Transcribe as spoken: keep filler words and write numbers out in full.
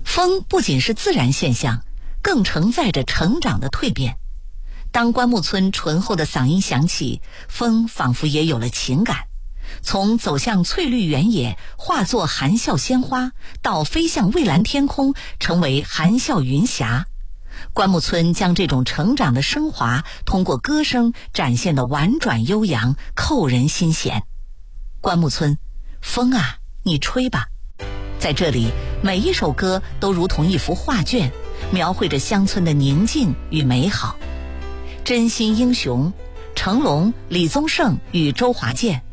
风不仅是自然现象，更承载着成长的蜕变。当关木村醇厚的嗓音响起，风仿佛也有了情感，从走向翠绿原野，化作含笑鲜花，到飞向蔚蓝天空，成为含笑云霞。关木村将这种成长的升华通过歌声展现得婉转悠扬，扣人心弦。关木村，风啊，你吹吧。在这里，每一首歌都如同一幅画卷，描绘着乡村的宁静与美好。真心英雄，成龙、李宗盛与周华健，